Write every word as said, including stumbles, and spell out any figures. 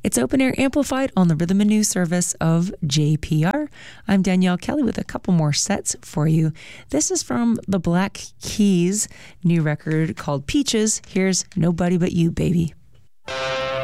It's open air amplified on the Rhythm and News service of J P R. I'm Danielle Kelly with a couple more sets for you. This is from the Black Keys' new record called Peaches. Here's Nobody But You, Baby.